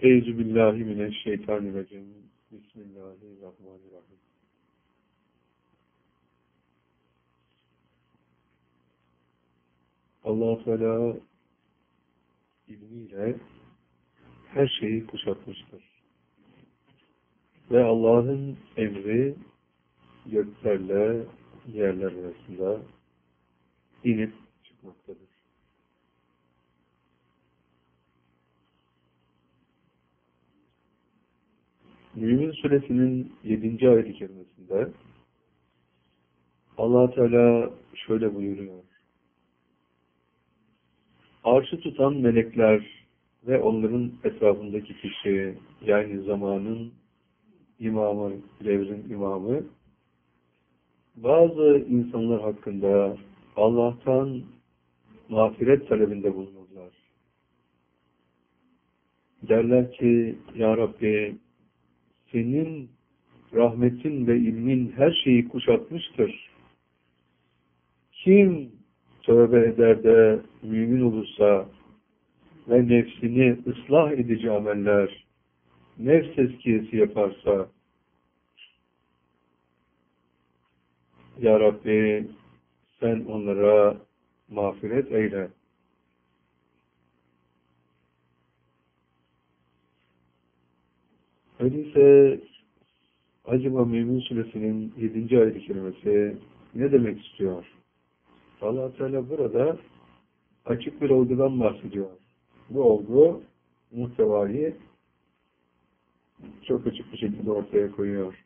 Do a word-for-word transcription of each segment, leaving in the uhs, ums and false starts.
Euzubillahimineşşeytanirracim. Bismillahirrahmanirrahim. Allah-u Teala ilmiyle her şeyi kuşatmıştır. Ve Allah'ın emri göklerle yerler arasında inip çıkmaktadır. Mümin Suresinin yedinci ayet-i kerimesinde Allah Teala şöyle buyuruyor. Arşı tutan melekler ve onların etrafındaki kişi, yani zamanın imamı, devrin imamı, bazı insanlar hakkında Allah'tan mağfiret talebinde bulunurlar. Derler ki, Ya Rabbi, senin rahmetin ve ilmin her şeyi kuşatmıştır. Kim tövbe eder de mümin olursa ve nefsini ıslah edici ameller, nefs tezkiyesi yaparsa, Ya Rabbi sen onlara mağfiret eyle. Öyleyse acaba Mümin Suresinin yedinci ayet-i kerimesi ne demek istiyor? Allah Teala burada açık bir olgudan bahsediyor. Bu olgu muhtevayı çok açık bir şekilde ortaya koyuyor.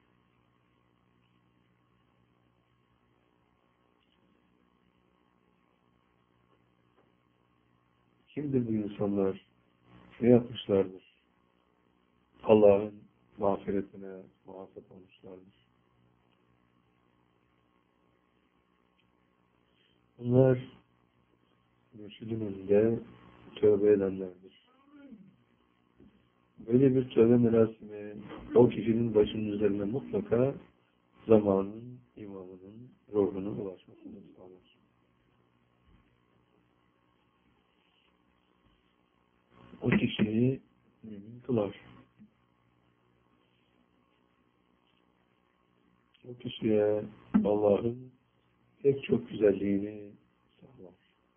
Kimdir bu insanlar? Ne yapmışlardır? Allah'ın mağfiretine muvaffak olmuşlardır. Bunlar mürşidin önünde tövbe edenlerdir. Böyle bir tövbe merasimi o kişinin başının üzerine mutlaka zamanın imamının ruhuna ulaşmasını sağlar. O kişiyi mümin kılar. O kişiye Allah'ın pek çok güzelliğini sağlar.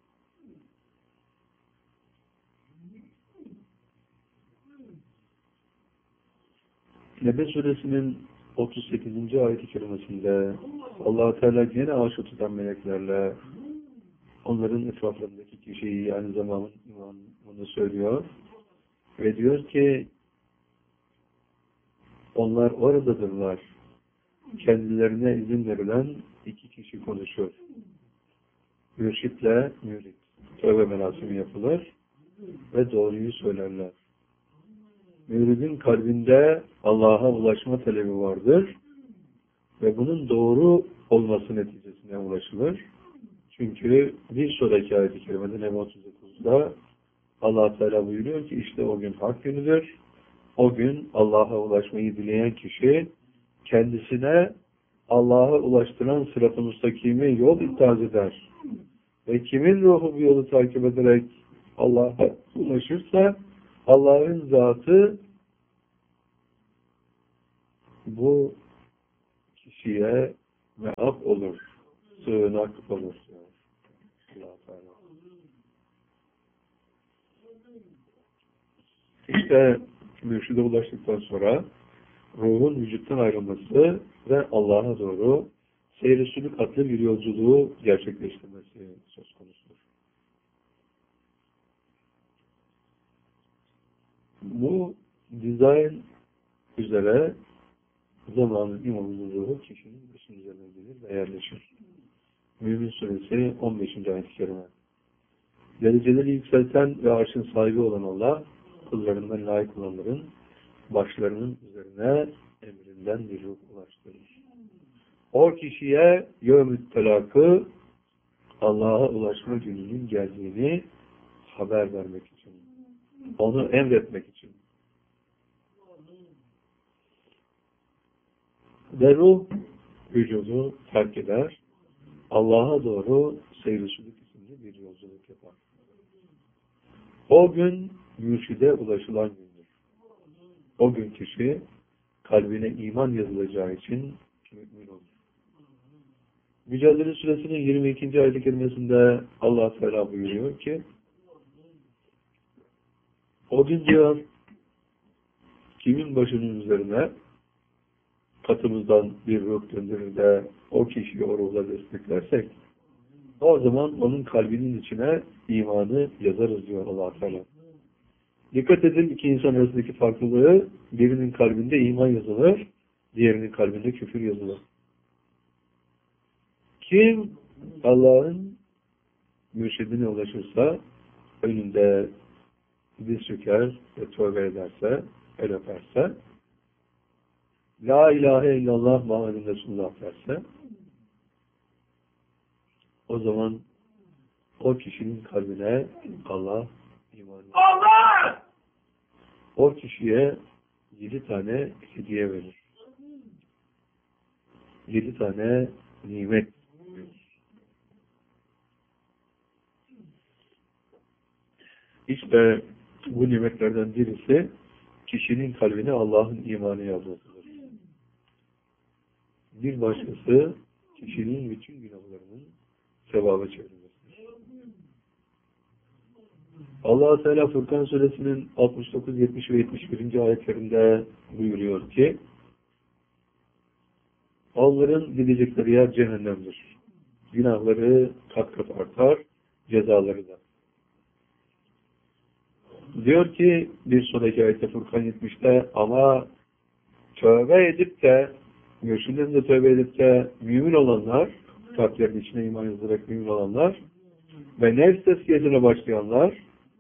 Nebe Suresinin otuz sekizinci ayet-i kerimesinde Allah-u Teala gene arşı tutan meleklerle onların etraflarındaki kişiyi, yani zamanın imamını söylüyor ve diyor ki onlar oradadırlar. Kendilerine izin verilen iki kişi konuşur. Mürşitle mürit. Tövbe merasimi yapılır ve doğruyu söylerler. Müridin kalbinde Allah'a ulaşma talebi vardır ve bunun doğru olması neticesine ulaşılır. Çünkü bir sonraki ayet-i kerimede Nebe otuz dokuzda Allah Teala buyuruyor ki işte o gün hak günüdür. O gün Allah'a ulaşmayı dileyen kişi kendisine Allah'a ulaştıran sırat-ı müstakime yol ittihaz eder. Ve kimin ruhu bu yolu takip ederek Allah'a ulaşırsa Allah'ın zatı bu kişiye meaf olur, sığınak olur. Allah Teala. İşte mürşide ulaştıktan sonra ruhun vücuttan ayrılması ve Allah'a doğru seyr-i sülük adlı bir yolculuğu gerçekleştirmesi söz konusudur. Bu dizayn üzere zamanın imamının ruhu kişinin başının üzerine gelir ve yerleşir. Mümin Suresi on beşinci ayet-i kerime. Dereceleri yükselten ve arşın sahibi olan Allah, kullarından layık olanların başlarının üzerine emrinden bir ruh ulaştırır. O kişiye yevm-i telakı Allah'a ulaşma gününün geldiğini haber vermek için, onu emretmek için. Ve ruh vücudu terk eder, Allah'a doğru seyr-i sülük isimli bir yolculuk yapar. O gün mürşide ulaşılan gündür. o gün kişi kalbine iman yazılacağı için mümin olur. Mücadele Suresinin yirmi ikinci ayet-i kerimesinde Allah Teala buyuruyor ki, o gün diyor, kimin başının üzerine katımızdan bir ruh gönderir de o kişiyi o ruhla desteklersek, o zaman onun kalbinin içine imanı yazarız diyor Allah Teala. Dikkat edin, iki insan arasındaki farklılığı, birinin kalbinde iman yazılır, diğerinin kalbinde küfür yazılır. Kim Allah'ın mürşidine ulaşırsa, önünde diz çöker ve tövbe ederse, el öperse, La ilahe illallah Muhammedun Resulullah derse, o zaman o kişinin kalbine Allah imanı Allah! O kişiye yedi tane hediye verir. Yedi tane nimet verir. İşte bu nimetlerden birisi kişinin kalbine Allah'ın imanı yazmasıdır. Bir başkası kişinin bütün günahlarının sevaba çevrilmesidir. Allah Teala Furkan Suresinin altmış dokuz, yetmiş ve yetmiş birinci ayetlerinde buyuruyor ki, onların gidecekleri yer cehennemdir. Günahları kat kat artar, cezaları da. Diyor ki bir sonraki ayette Furkan yetmişte, ama tövbe edip de görüşlerinde tövbe edip de mümin olanlar, kalplerinin içine iman yazarak mümin olanlar ve nefs tezkiyesine başlayanlar,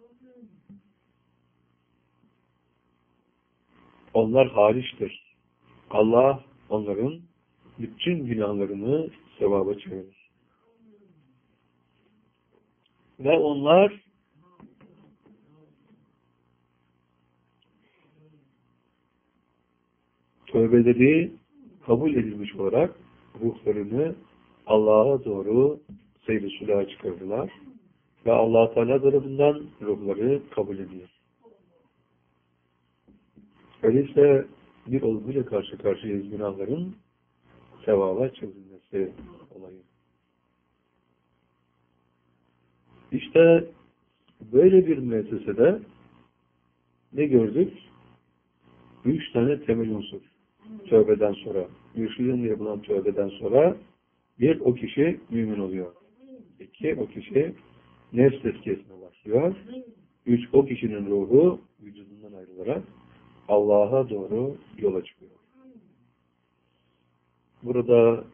onlar hariçtir. Allah onların bütün günahlarını sevaba çevirir. Ve onlar tövbeleri kabul edilmiş olarak ruhlarını Allah'a doğru seyr-i sülâha çıkarırlar ve Allah Teala tarafından ruhları kabul edilir. Öyleyse bir olguyla karşı karşıyayız günahların sevaba çevrilmesi olayı. İşte böyle bir müessesede ne gördük? Üç tane temel unsur. Tövbeden sonra, mürşidinle yapılan tövbeden sonra bir, o kişi mümin oluyor. İki, o kişi nefs tezkiyesine başlıyor. Üç, o kişinin ruhu vücudundan ayrılarak Allah'a doğru yola çıkıyor. Burada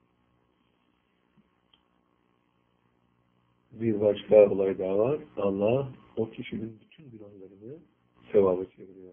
bir başka olay daha var. Allah o kişinin bütün günahlarını sevaba çeviriyor.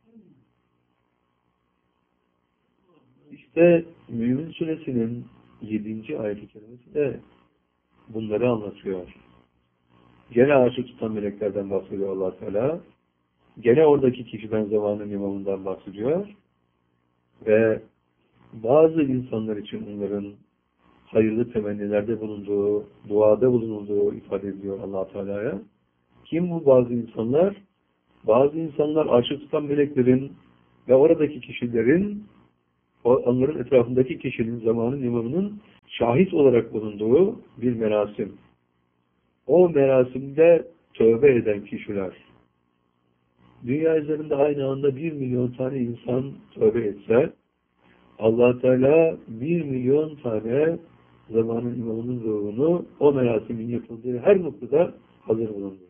İşte Mümin Suresinin yedinci ayet-i kerimesi de bunları anlatıyor. Gene arşı tutan meleklerden bahsediyor Allah Teala. Gene oradaki kişiden, zamanın imamından bahsediyor. Ve bazı insanlar için onların hayırlı temennilerde bulunduğu, duada bulunulduğu ifade ediliyor Allah Teala'ya. Kim bu bazı insanlar? Bazı insanlar arşı tutan meleklerin ve oradaki kişilerin, onların etrafındaki kişinin, zamanın imamının şahit olarak bulunduğu bir merasim. O merasimde tövbe eden kişiler. Dünya üzerinde aynı anda bir milyon tane insan tövbe etse, Allah Teala bir milyon tane zamanın imamının ruhunu o merasimin yapıldığı her noktada hazır bulundu.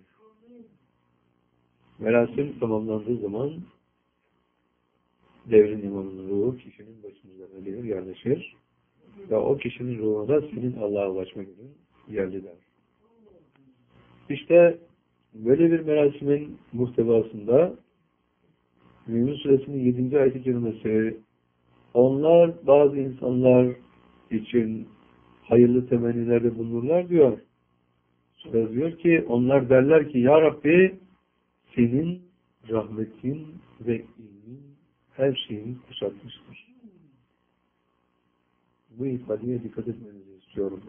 Merasim tamamlandığı zaman devrin imamının ruhu kişinin başının üzerine gelir, yerleşir ve o kişinin ruhuna senin Allah'a ulaşma günün yerliler. İşte böyle bir merasimin muhtevasında Mümin Suresinin yedinci ayet-i kerimesi, onlar bazı insanlar için hayırlı temennilerde bulunurlar diyor. Sonra diyor ki, onlar derler ki, Ya Rabbi, senin rahmetin ve ilmin her şeyini kuşatmıştır. Bu ifadeye dikkat etmenizi istiyorum.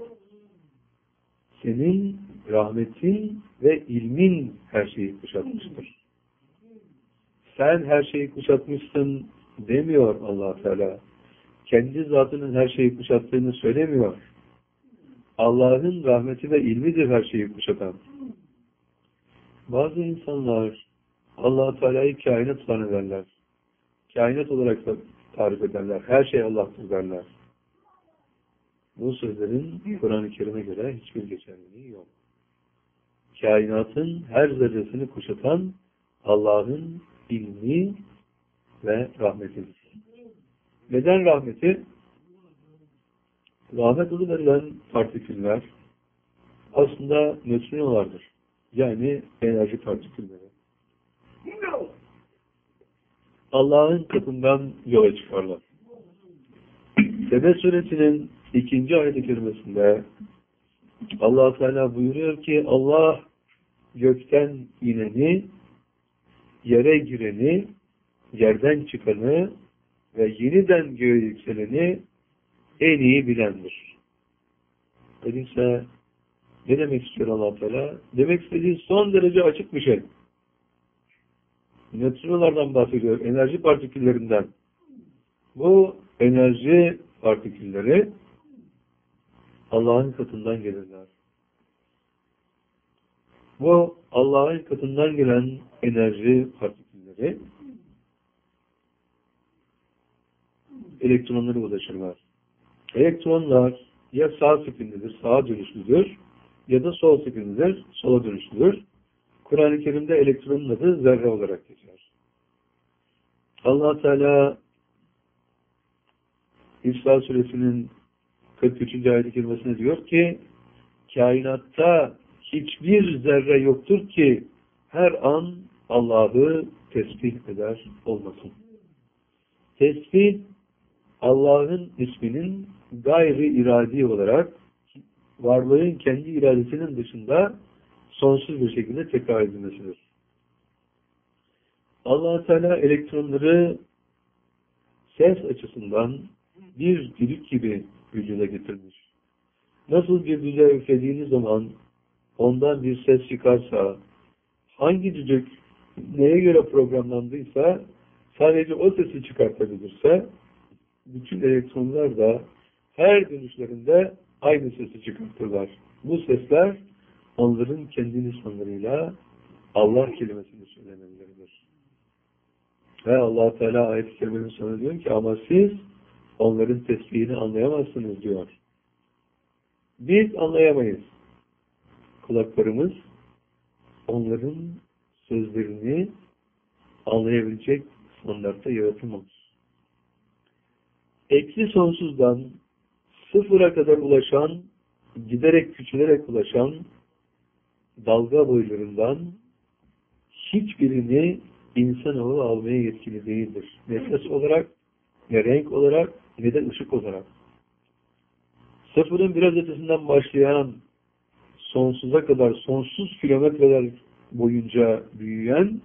Senin rahmetin ve ilmin her şeyi kuşatmıştır. sen her şeyi kuşatmışsın demiyor Allah Teala. Kendi zatının her şeyi kuşattığını söylemiyor. Allah'ın rahmeti ve ilmidir her şeyi kuşatan. Bazı insanlar Allah Teala'yı kainat zannederler. Kainat olarak da tarif ederler. Her şey Allah'tır derler. Bu sözlerin Kur'an-ı Kerim'e göre hiçbir geçerliliği yok. Kainatın her zerresini kuşatan Allah'ın ilmi ve rahmetidir. Neden rahmeti? Rahmet adı verilen partiküller aslında nötrinolardır. Yani enerji partikülleri. Allah'ın katından yola çıkarlar. Tevbe suresinin ikinci ayet-i kerimesinde Allah Teala buyuruyor ki Allah gökten ineni, yere gireni, yerden çıkanı ve yeniden göğe yükseleni en iyi bilendir. Öyleyse ne demek istiyor Allah Teala? Demek istediği son derece açık bir şey. Nötrinolardan bahsediyor, enerji partiküllerinden. Bu enerji partikülleri Allah'ın katından gelirler. Bu Allah'ın katından gelen enerji partikülleri elektronları ulaşırlar. Elektronlar ya sağ spinlidir, sağa dönüşlüdür ya da sol spinlidir, sola dönüşlüdür. Kur'an-ı Kerim'de elektronun adı zerre olarak geçer. Allah Teala İsra suresinin kırk üçüncü ayet-i kerimesine diyor ki kainatta hiçbir zerre yoktur ki her an Allah'ı tesbih eder olmasın. Tesbih Allah'ın isminin gayri iradi olarak varlığın kendi iradesinin dışında sonsuz bir şekilde tekrar edilmesidir. Allah Teala elektronları ses açısından bir düdük gibi vücuda getirmiş. Nasıl bir düdüğe üflediğiniz zaman ondan bir ses çıkarsa, hangi düdük neye göre programlandıysa sadece o sesi çıkartabilirse, bütün elektronlar da her dönüşlerinde aynı sesi çıkartırlar. Bu sesler onların kendi lisanlarıyla Allah kelimesini söylemeleridir. Ve Allah Teala ayet-i kerimenin sonunda diyor ki ama siz onların tesbihini anlayamazsınız diyor. Biz anlayamayız. Kulaklarımız onların sözlerini anlayabilecek standartta yaratılmamış. Eksi sonsuzdan sıfıra kadar ulaşan, giderek küçülerek ulaşan dalga boylarından hiçbirini insanoğlu almaya yetkili değildir. Ne ses olarak, ne renk olarak, ne de ışık olarak. Sıfırın biraz ötesinden başlayan, sonsuza kadar, sonsuz kilometreler boyunca büyüyen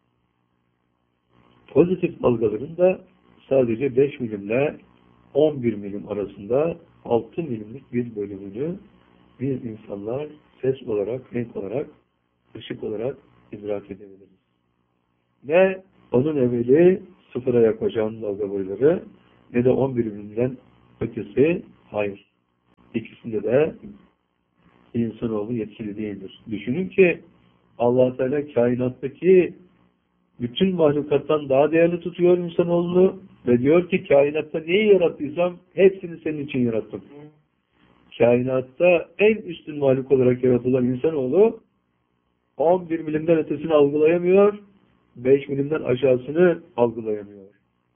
pozitif dalgaların da sadece beş milimle on bir milim arasında altı milimlik bir bölümünü biz insanlar ses olarak, renk olarak, ışık olarak idrak edebiliriz. Ne onun evveli sıfıra yaklaşan dalga boyları ne de on bir milimden ötesi hayır. İkisinde de insanoğlu yetkili değildir. Düşünün ki Allah Teala kainattaki bütün mahlukattan daha değerli tutuyor insanoğlunu ve diyor ki kainatta neyi yarattıysam hepsini senin için yarattım. Kainatta en üstün mahluk olarak yaratılan insanoğlu on bir milimden ötesini algılayamıyor, beş milimden aşağısını algılayamıyor.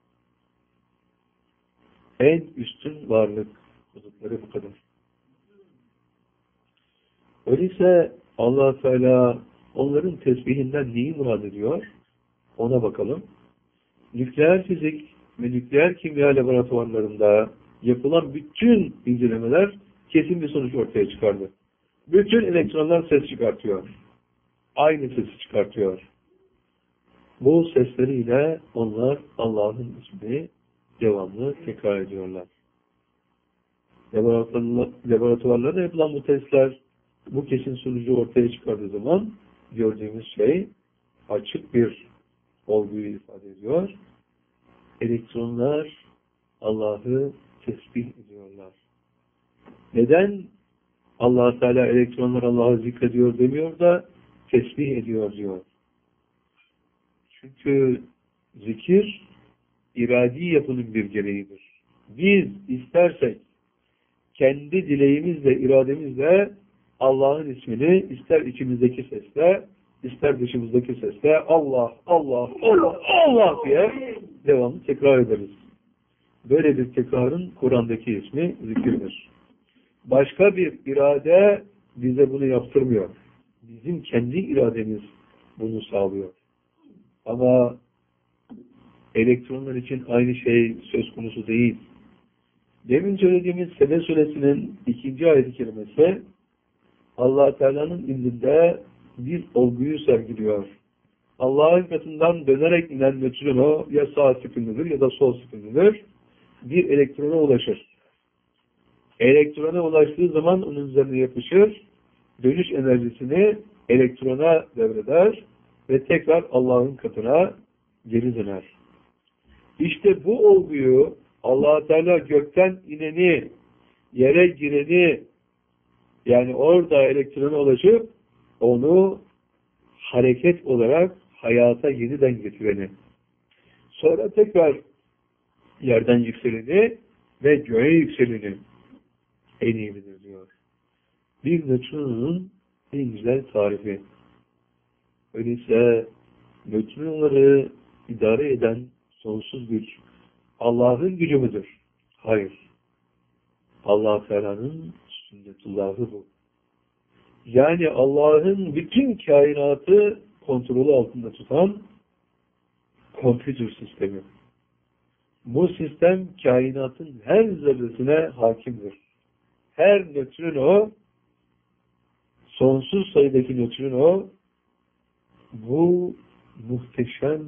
En üstün varlık hudutları bu kadar. Öyleyse Allah Teala onların tesbihinden neyi murad ediyor? Ona bakalım. Nükleer fizik ve nükleer kimya laboratuvarlarında yapılan bütün incelemeler kesin bir sonuç ortaya çıkardı. Bütün elektronlar ses çıkartıyor. Aynı sesi çıkartıyor. Bu sesleriyle onlar Allah'ın ismini devamlı tekrar ediyorlar. Laboratuvarlarda yapılan bu testler bu kesin sonucu ortaya çıkardığı zaman gördüğümüz şey açık bir olguyu ifade ediyor. Elektronlar Allah'ı tesbih ediyorlar. Neden Allah Teala elektronlar Allah'ı zikrediyor demiyor da tesbih ediyor diyor. Çünkü zikir iradi yapının bir gereğidir. Biz istersek kendi dileğimizle, irademizle Allah'ın ismini ister içimizdeki sesle, ister dışımızdaki sesle Allah, Allah, Allah, Allah diye devamlı tekrar ederiz. Böyle bir tekrarın Kur'an'daki ismi zikirdir. Başka bir irade bize bunu yaptırmıyor. Bizim kendi irademiz bunu sağlıyor. Ama elektronlar için aynı şey söz konusu değil. Demin söylediğimiz Sebe Suresinin ikinci ayet-i kerimesi Allah Teala'nın indinde bir olguyu sergiliyor. Allah'ın katından dönerek inen nötrino ya sağ spinlidir ya da sol spinlidir. Bir elektrona ulaşır. Elektrona ulaştığı zaman onun üzerine yapışır. Dönüş enerjisini elektrona devreder ve tekrar Allah'ın katına geri döner. İşte bu olguyu Allah Teala gökten ineni, yere gireni, yani orada elektrona ulaşıp onu hareket olarak hayata yeniden getireni, sonra tekrar yerden yükseleni ve göğe yükseleni en iyi bilir diyor. Bir nötronun en güzel tarifi. Öyleyse nötronları idare eden sonsuz güç Allah'ın gücü müdür? Hayır. Allah Teala'nın sünnetullahı bu. Yani Allah'ın bütün kainatı kontrolü altında tutan kompütür sistemi. Bu sistem kainatın her zerresine hakimdir. Her nötrino, sonsuz sayıdaki nötrino bu muhteşem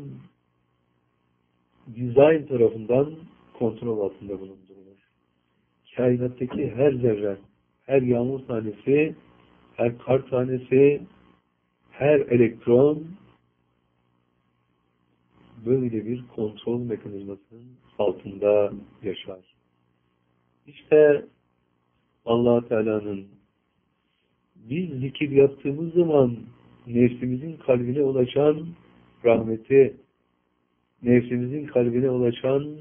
dizayn tarafından kontrol altında bulundurulur. Kainattaki her zerre, her yağmur tanesi, her kar tanesi, her elektron böyle bir kontrol mekanizmasının altında yaşar. İşte Allah Teala'nın biz zikir yaptığımız zaman nefsimizin kalbine ulaşan rahmeti, nefsimizin kalbine ulaşan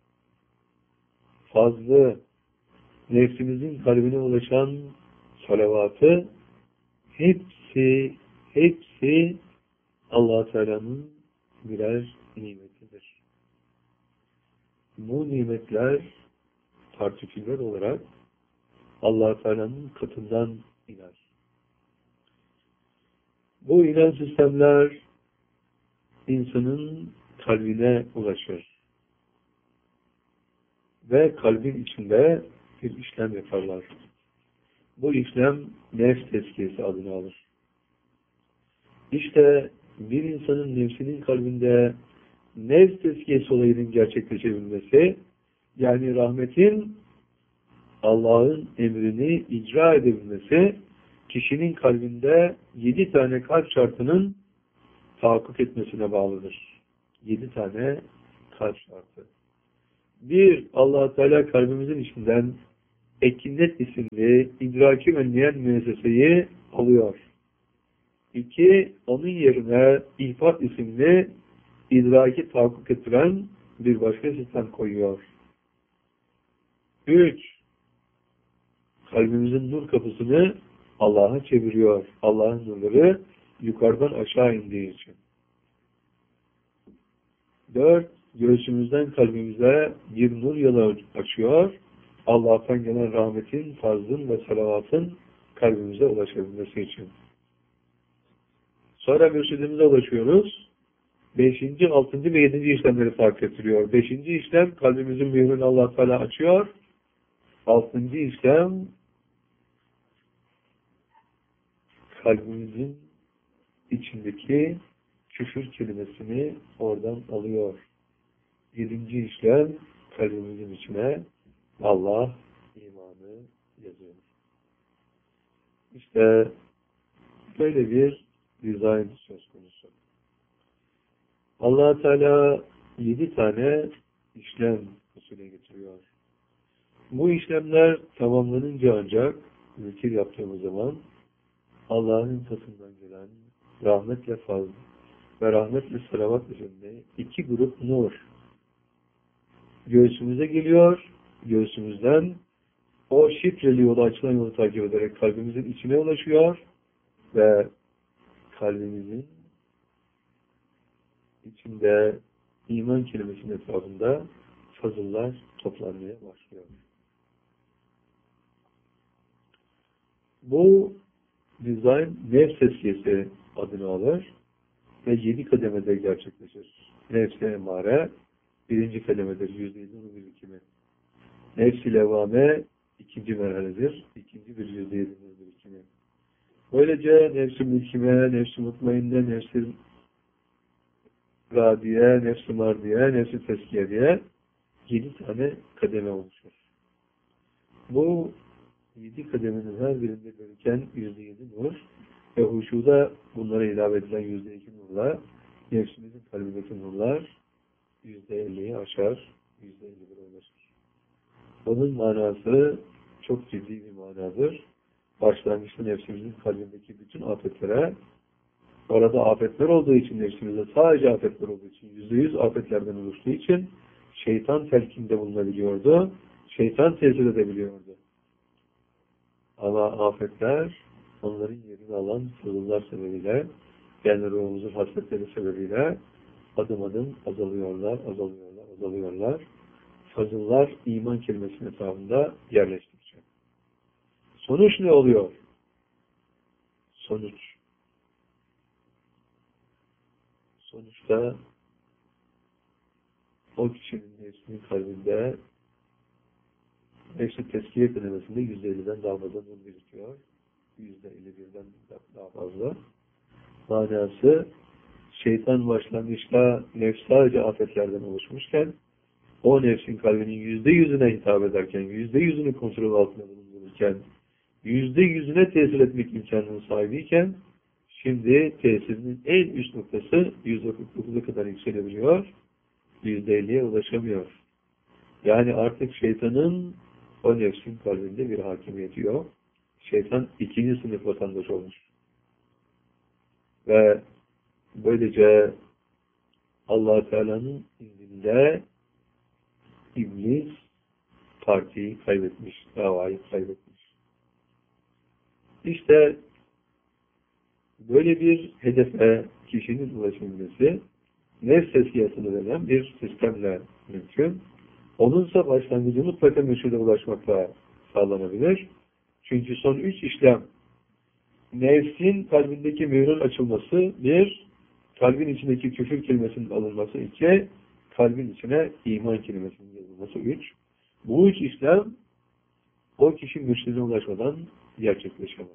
fazlı, nefsimizin kalbine ulaşan salavatı hepsi, hepsi Allah Teala'nın birer nimetidir. Bu nimetler partiküller olarak Allah Teala'nın katından iner. Bu inen sistemler insanın kalbine ulaşır. Ve kalbin içinde bir işlem yaparlar. Bu işlem nefs tezkiyesi adını alır. İşte bir insanın nefsinin kalbinde nefs tezkiyesi olayının gerçekleşebilmesi, yani rahmetin Allah'ın emrini icra edebilmesi, kişinin kalbinde yedi tane kalp şartının tahakkuk etmesine bağlıdır. Yedi tane kalp şartı. Bir, Allah Teala kalbimizin içinden Ekinnet isimli idraki önleyen müesseseyi alıyor. İki, onun yerine İhfat isimli idraki tahakkuk ettiren bir başka sistem koyuyor. Üç, kalbimizin nur kapısını Allah'a çeviriyor. Allah'ın nurları yukarıdan aşağı indiği için. Dört, göğsümüzden kalbimize bir nur yolu açıyor. Allah'tan gelen rahmetin, fazlın ve salavatın kalbimize ulaşabilmesi için. Sonra mürşidimize ulaşıyoruz. Beşinci, altıncı ve yedinci işlemleri fark ettiriyor. Beşinci işlem kalbimizin mührünü Allah Teala açıyor. Altıncı işlem kalbimizin içindeki küfür kelimesini oradan alıyor. Yedinci işlem kalbimizin içine Allah imanı yazıyor. İşte böyle bir dizayn söz konusu. Allah Teala yedi tane işlem usulü getiriyor. Bu işlemler tamamlanınca ancak zikir yaptığımız zaman Allah'ın katından gelen rahmetle fazl ve rahmetle salavat üzerinde iki grup nur göğsümüze geliyor. Göğsümüzden o şifreli yolu, açılan yolu takip ederek kalbimizin içine ulaşıyor ve kalbimizin içinde iman kelimesinin etrafında fazıllar toplanmaya başlıyor. Bu dizayn nefs tezkiyesi adını alır ve yedi kademede gerçekleşir. Nefs-i emare birinci kademedir, yüzde yedi nur birikimi. Nefs-i levame ikinci merhaledir, ikinci bir yüzde yedi nur birikimi. Böylece nefs-i mülkime, nefs-i mutmainne, nefs-i radiye, nefs-i mardiye, nefs-i teskiye diye yedi tane kademe oluşur. Bu yedi kademenin her birinde biriken yüzde yedi nur ve huşuda bunlara ilave edilen yüzde iki nurla nefsimizin kalbindeki nurlar yüzde elliyi aşar, yüzde elli bir ulaşır. Onun manası çok ciddi bir manadır. Başlangıçta nefsimizin kalbindeki bütün afetlere, orada afetler olduğu için nefsimizde sadece afetler olduğu için, yüzde yüz afetlerden oluştuğu için şeytan telkinde bulunabiliyordu, şeytan tesir edebiliyordu. Ama afetler onların yerini alan fızıllar sebebiyle, yani ruhumuzun hasretleri sebebiyle adım adım azalıyorlar, azalıyorlar, azalıyorlar. Fazıllar iman kelimesinin etrafında yerleştikçe. Sonuç ne oluyor? Sonuç. Sonuçta o kişinin nefsinin kalbinde nefsi teskiye kelimesinde yüzde elliden daha fazla nur birikiyor. yüzde elli birden daha fazla. Manası şeytan başlangıçta nefs sadece afetlerden oluşmuşken o nefsin kalbinin yüzde yüzüne hitap ederken, yüzde yüzünü kontrol altında bulundururken, yüzde yüzüne tesir etmek imkanının sahibiyken, şimdi tesirinin en üst noktası yüzde kırk dokuza kadar yükselebiliyor, yüzde elliye ulaşamıyor. Yani artık şeytanın o nefsin kalbinde bir hakimiyeti yok. Şeytan ikinci sınıf vatandaş olmuş. Ve böylece Allah Teala'nın izniyle İblis partiyi kaybetmiş, davayı kaybetmiş. İşte böyle bir hedefe kişinin ulaşabilmesi nefs tezkiyesine verilen bir sistemle mümkün. Onunsa başlangıcı mutlaka meşhule ulaşmakla sağlanabilir. Çünkü son üç işlem nefsin kalbindeki mührün açılması, bir, kalbin içindeki küfür kelimesinin alınması, iki, kalbin içine iman kelimesinin yazılması, üç. Bu üç işlem o kişi mürşidine ulaşmadan gerçekleşemez.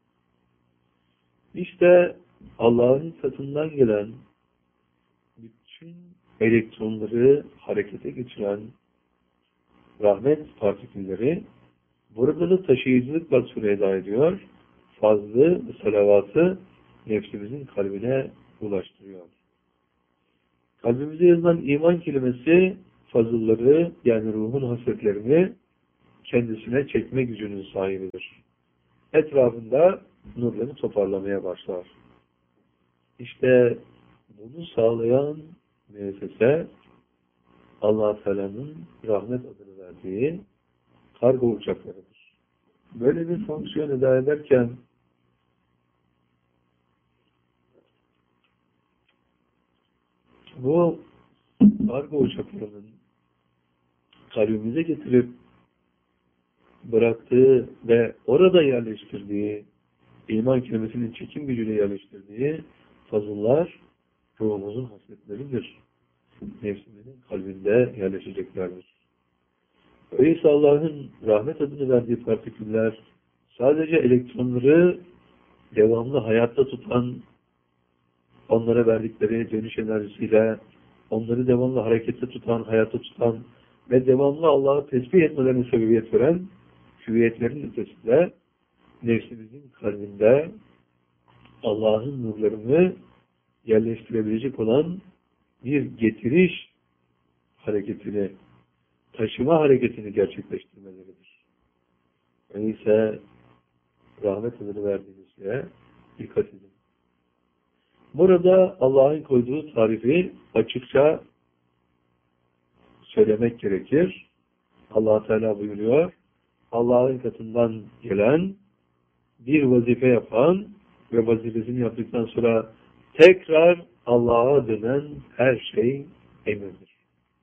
İşte Allah'ın katından gelen bütün elektronları harekete geçiren rahmet partikülleri burada da taşıyıcılık vasfını eda ediyor. Fazlı salavatı nefsimizin kalbine ulaştırıyor. Kalbimize yazılan iman kelimesi fazılları, yani ruhun hasretlerini kendisine çekme gücünün sahibidir. Etrafında nurları toparlamaya başlar. İşte bunu sağlayan müessese Allah Teala'nın rahmet adını verdiği kargo uçaklarıdır. Böyle bir fonksiyon eda ederken bu kargo uçaklarının kalbimize getirip bıraktığı ve orada yerleştirdiği, iman kelimesinin çekim gücüyle yerleştirdiği fazıllar ruhumuzun hasretleridir. Nefsimizin kalbinde yerleşeceklerdir. Öyleyse Allah'ın rahmet adını verdiği partiküller sadece elektronları devamlı hayatta tutan, onlara verdikleri dönüş enerjisiyle onları devamlı harekette tutan, hayatta tutan ve devamlı Allah'ı tesbih etmelerine sebebiyet veren hüviyetlerin ötesinde nefsimizin kalbinde Allah'ın nurlarını yerleştirebilecek olan bir getiriş hareketini, taşıma hareketini gerçekleştirmeleridir. Öyleyse rahmet adını verdiğiniz şeye dikkat edin. Burada Allah'ın koyduğu tarifi açıkça söylemek gerekir. Allah Teala buyuruyor, Allah'ın katından gelen bir vazife yapan ve vazifesini yaptıktan sonra tekrar Allah'a dönen her şey emirdir.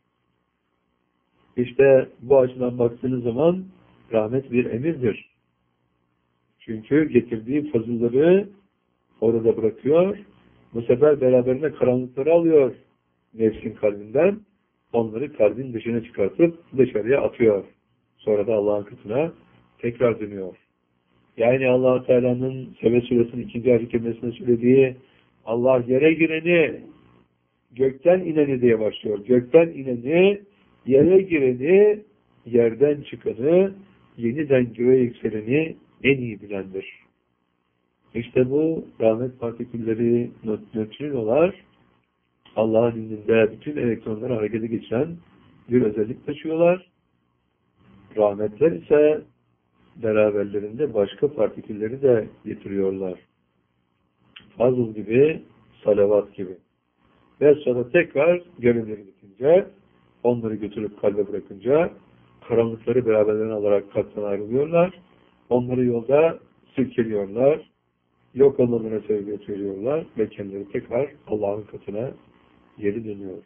İşte bu açıdan baktığınız zaman rahmet bir emirdir. Çünkü getirdiği fazılları orada bırakıyor. Bu sefer beraberine karanlıkları alıyor nefsin kalbinden. Onları kalbin dışına çıkartıp dışarıya atıyor. Sonra da Allah'ın katına tekrar dönüyor. Yani Allah Teala'nın Sebe Suresinin ikinci ayet kelimesinde söylediği Allah yere gireni, gökten ineni diye başlıyor. Gökten ineni, yere gireni, yerden çıkanı, yeniden göğe yükseleni en iyi bilendir. İşte bu rahmet partikülleri nötrinolar Allah'ın indinde bütün elektronları harekete geçiren bir özellik taşıyorlar. Rahmetler ise beraberlerinde başka partikülleri de getiriyorlar. Fazıl gibi, salavat gibi. Ve sonra tekrar görevleri bitince, onları götürüp kalbe bırakınca, karanlıkları beraberlerine alarak kalpten ayrılıyorlar. Onları yolda silkeliyorlar. Yok olmalarına sebebiyet veriyorlar ve kendileri tekrar Allah'ın katına geri dönüyor.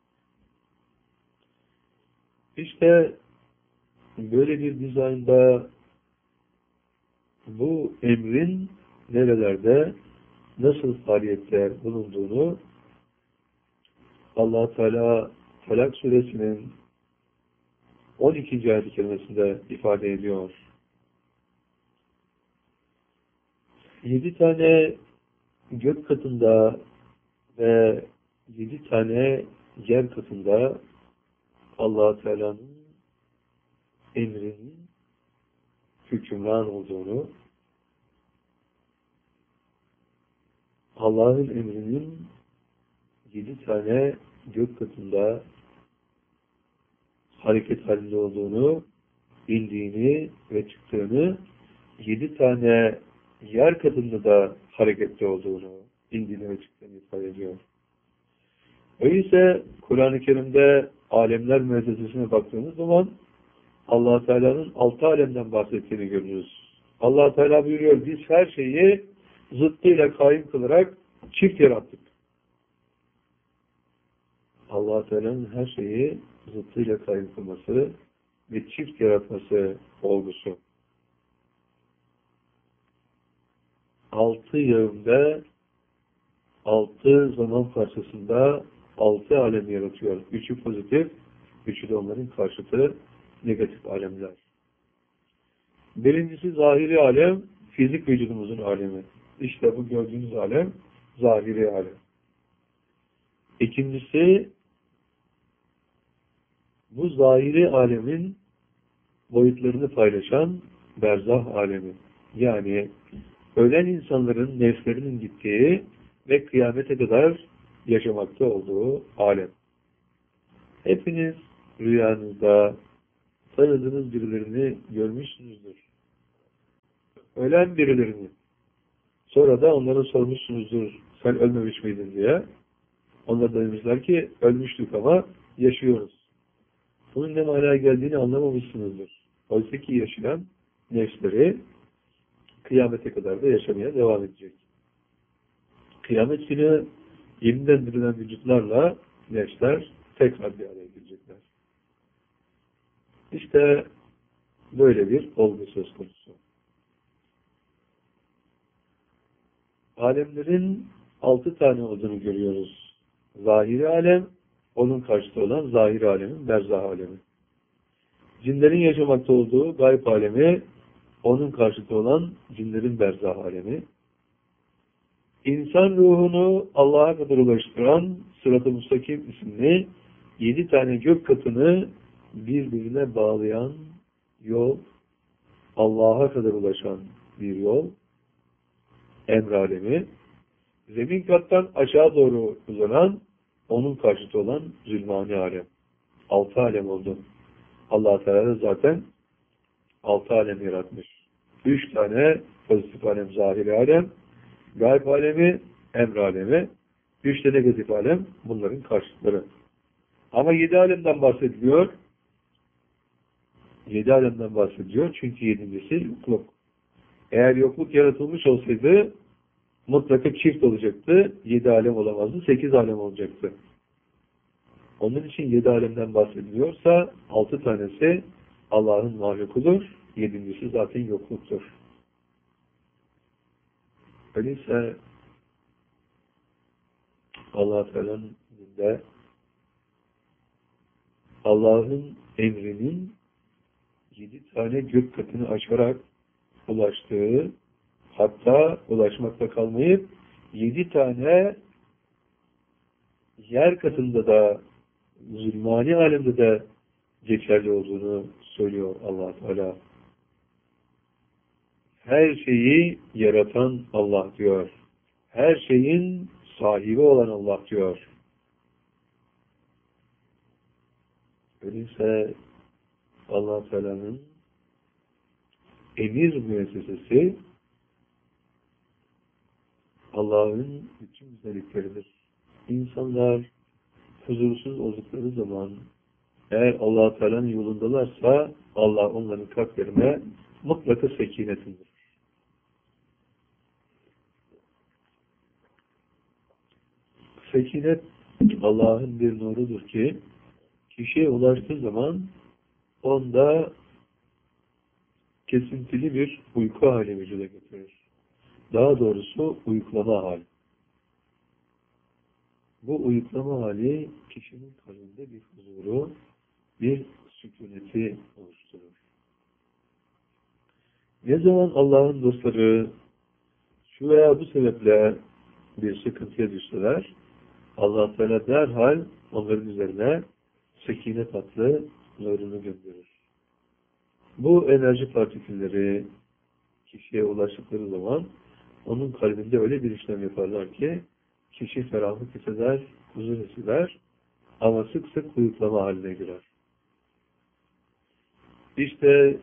İşte böyle bir dizaynda bu emrin nerelerde nasıl faaliyetler bulunduğunu Allah Teala Felak Suresinin on ikinci ayet-i kerimesinde ifade ediyor. Yedi tane gök katında ve yedi tane yer katında Allah Teala'nın emrinin hükümran olduğunu, Allah'ın emrinin yedi tane gök katında hareket halinde olduğunu, indiğini ve çıktığını, yedi tane yer katında da hareketli olduğunu, indiğini ve çıktığını ifade ediyor. Öyleyse Kur'an-ı Kerim'de alemler müezzesesine baktığımız zaman Allah Teala'nın altı alemden bahsettiğini görürüz. Allah Teala buyuruyor, biz her şeyi zıttıyla kaim kılarak çift yarattık. Allah Teala'nın her şeyi zıttıyla kaim kılması ve çift yaratması olgusu. Altı yağımda, altı zaman parçasında altı alem yaratıyor. Üçü pozitif, üçü de onların karşıtı negatif alemler. Birincisi zahiri alem, fizik vücudumuzun alemi. İşte bu gördüğünüz alem, zahiri alem. İkincisi, bu zahiri alemin boyutlarını paylaşan berzah alemi. Yani ölen insanların nefslerinin gittiği ve kıyamete kadar yaşamakta olduğu alem. Hepiniz rüyanızda tanıdığınız birilerini görmüşsünüzdür. Ölen birilerini. Sonra da onlara sormuşsunuzdur, sen ölmemiş miydin diye. Onlar da demişler ki, ölmüştük ama yaşıyoruz. Bunun ne manaya geldiğini anlamamışsınızdır. Oysa ki yaşayan nefsleri kıyamete kadar da yaşamaya devam edecek. Kıyamet günü yeniden dirilen vücutlarla nefsler tekrar bir araya gelecekler. İşte böyle bir olgu söz konusu. Alemlerin altı tane olduğunu görüyoruz. Zahiri alem, onun karşıtı olan zahiri alemin berzah alemi. Cinlerin yaşamakta olduğu gayb alemi, onun karşıtı olan cinlerin berzah alemi. İnsan ruhunu Allah'a kadar ulaştıran Sırat-ı Müstakim isimli yedi tane gök katını birbirine bağlayan yol, Allah'a kadar ulaşan bir yol, emr alemi. Zemin kattan aşağı doğru uzanan onun karşıtı olan zulmani alem. Altı alem oldu. Allah Teala da zaten altı alem yaratmış. Üç tane pozitif alem, zahiri alem, gayb alemi, emr alemi, üç de negatif alem, bunların karşıtları. Ama yedi alemden bahsediliyor. Yedi alemden bahsediliyor. Çünkü yedincisi yokluk. Eğer yokluk yaratılmış olsaydı mutlaka çift olacaktı. Yedi alem olamazdı. Sekiz alem olacaktı. Onun için yedi alemden bahsediliyorsa altı tanesi Allah'ın mahlukudur. Yedincisi zaten yokluktur. Öyleyse Allah-u Teala'nın de Allah'ın emrinin yedi tane gök katını aşarak ulaştığı, hatta ulaşmakta kalmayıp yedi tane yer katında da zulmani alemde de geçerli olduğunu söylüyor Allah Teala. Her şeyi yaratan Allah diyor. Her şeyin sahibi olan Allah diyor. Öyleyse Allah Teala'nın emir müessesesi Allah'ın bütün güzellikleridir. İnsanlar huzursuz oldukları zaman eğer Allah Teala'nın yolundalarsa Allah onların kalplerine mutlaka sekinet indirir. Sekinet Allah'ın bir nurudur ki kişiye ulaştığı zaman onda kesintili bir uyku hali vücuda getirir. Daha doğrusu uyuklama hali. Bu uyuklama hali kişinin kalbinde bir huzuru, bir sükuneti oluşturur. Ne zaman Allah'ın dostları şu veya bu sebeple bir sıkıntıya düşseler, Allah Teala derhal onların üzerine sekinet adlı nurunu gönderir. Bu enerji partikülleri kişiye ulaştıkları zaman onun kalbinde öyle bir işlem yaparlar ki kişi ferahlık hisseder, huzur hisseder ama sık sık uyuklama haline girer. İşte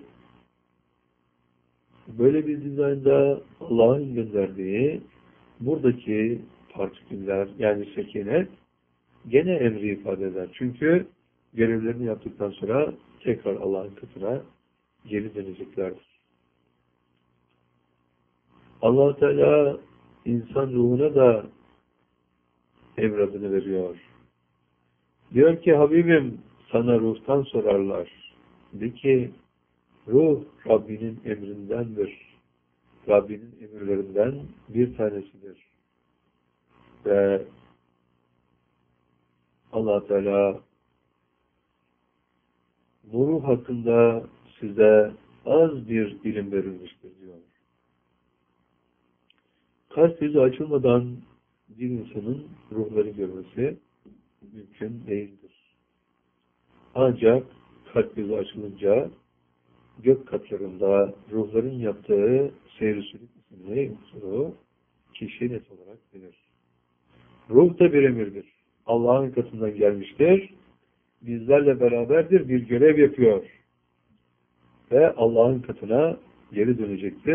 böyle bir dizaynda Allah'ın gönderdiği buradaki partiküller yani sekinet gene emri ifade eder. Çünkü görevlerini yaptıktan sonra tekrar Allah'ın katına geri döneceklerdir. Allah Teala insan ruhuna da emradını veriyor. Diyor ki Habibim sana ruhtan sorarlar. De ki ruh Rabbinin emrindendir. Rabbinin emirlerinden bir tanesidir. Ve Allah Teala bu ruh hakkında size az bir ilim verilmiştir diyor. Kalp yüzü açılmadan bir insanın ruhları görmesi mümkün değildir. Ancak kalp yüzü açılınca gök katlarında ruhların yaptığı seyr-i sülük isimli unsuru kişi net olarak bilir. Ruh da bir emirdir. Allah'ın katından gelmiştir. Bizlerle beraberdir, bir görev yapıyor. Ve Allah'ın katına geri dönecektir.